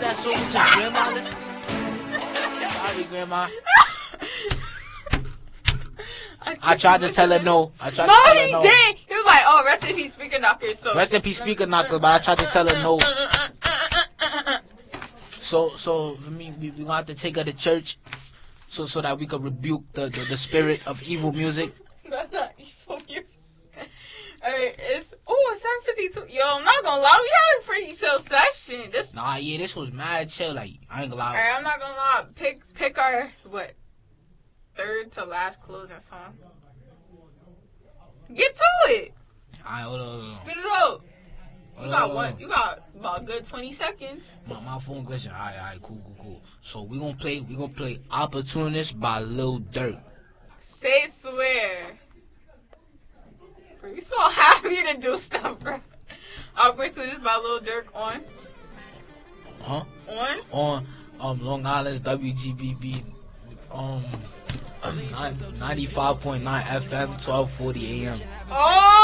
that song with your grandma listening? Sorry, grandma. I tried to tell her no. No, he didn't. He was like, oh, rest in peace, speaker knocker. So rest in peace, speaker knocker. But I tried to tell her no. So for me, we gonna have to take her to church, so that we could rebuke the spirit of evil music. That's not evil music. Alright, it's 7:52. Yo, I'm not gonna lie, we had a pretty chill session. This was mad chill. Like, I ain't gonna lie. Alright, I'm not gonna lie. Pick our third to last closing song. Get to it. Alright, hold on. Spit it up. You got about a good 20 seconds. My phone glitching. Alright, cool. So we gonna play Opportunist by Lil Durk. Say swear. Bro, you so happy to do stuff, bro. Opportunist by Lil Durk on. Huh? On Long Island's WGBB 95.9 FM, 12:40 AM. Oh!